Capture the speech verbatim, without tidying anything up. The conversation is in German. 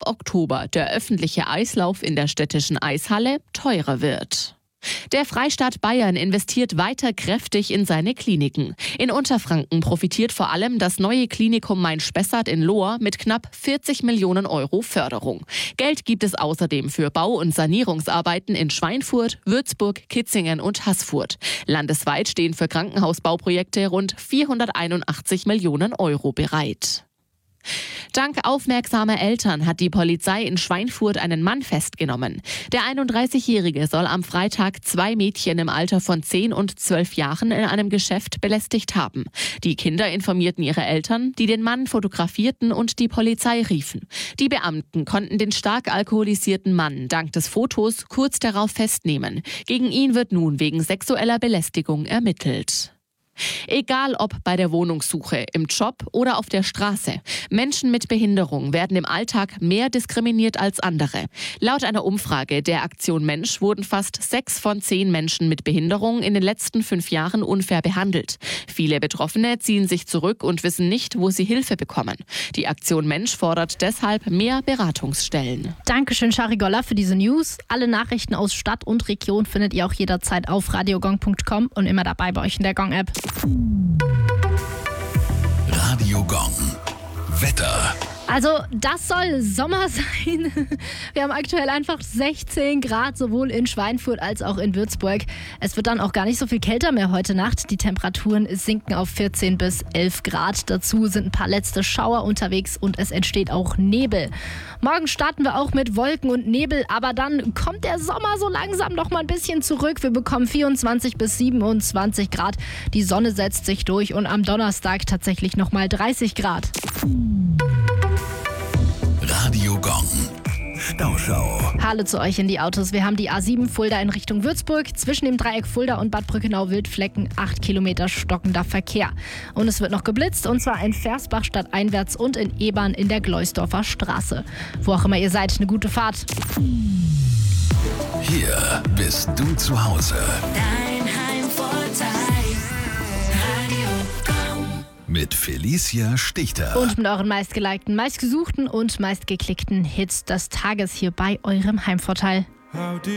Oktober der öffentliche Eislauf in der städtischen Eishalle teurer wird. Der Freistaat Bayern investiert weiter kräftig in seine Kliniken. In Unterfranken profitiert vor allem das neue Klinikum Main-Spessart in Lohr mit knapp vierzig Millionen Euro Förderung. Geld gibt es außerdem für Bau- und Sanierungsarbeiten in Schweinfurt, Würzburg, Kitzingen und Haßfurt. Landesweit stehen für Krankenhausbauprojekte rund vierhunderteinundachtzig Millionen Euro bereit. Dank aufmerksamer Eltern hat die Polizei in Schweinfurt einen Mann festgenommen. Der einunddreißigjährige soll am Freitag zwei Mädchen im Alter von zehn und zwölf Jahren in einem Geschäft belästigt haben. Die Kinder informierten ihre Eltern, die den Mann fotografierten und die Polizei riefen. Die Beamten konnten den stark alkoholisierten Mann dank des Fotos kurz darauf festnehmen. Gegen ihn wird nun wegen sexueller Belästigung ermittelt. Egal ob bei der Wohnungssuche, im Job oder auf der Straße. Menschen mit Behinderung werden im Alltag mehr diskriminiert als andere. Laut einer Umfrage der Aktion Mensch wurden fast sechs von zehn Menschen mit Behinderung in den letzten fünf Jahren unfair behandelt. Viele Betroffene ziehen sich zurück und wissen nicht, wo sie Hilfe bekommen. Die Aktion Mensch fordert deshalb mehr Beratungsstellen. Dankeschön, Shari Goller, für diese News. Alle Nachrichten aus Stadt und Region findet ihr auch jederzeit auf radiogong punkt com und immer dabei bei euch in der Gong-App. Radio Gong. Wetter. Also das soll Sommer sein. Wir haben aktuell einfach sechzehn Grad, sowohl in Schweinfurt als auch in Würzburg. Es wird dann auch gar nicht so viel kälter mehr heute Nacht. Die Temperaturen sinken auf vierzehn bis elf Grad. Dazu sind ein paar letzte Schauer unterwegs und es entsteht auch Nebel. Morgen starten wir auch mit Wolken und Nebel, aber dann kommt der Sommer so langsam noch mal ein bisschen zurück. Wir bekommen vierundzwanzig bis siebenundzwanzig Grad. Die Sonne setzt sich durch und am Donnerstag tatsächlich noch mal dreißig Grad. Radio Gong. Stauschau. Hallo zu euch in die Autos. Wir haben die A sieben Fulda in Richtung Würzburg. Zwischen dem Dreieck Fulda und Bad Brückenau-Wildflecken acht Kilometer stockender Verkehr. Und es wird noch geblitzt, und zwar in Versbach stadteinwärts und in Ebern in der Gleusdorfer Straße. Wo auch immer ihr seid, eine gute Fahrt. Hier bist du zu Hause. Dein Heimvorteil. Radio Gong. Mit Felicia Stichter. Und mit euren meistgelikten, meistgesuchten und meistgeklickten Hits des Tages hier bei eurem Heimvorteil.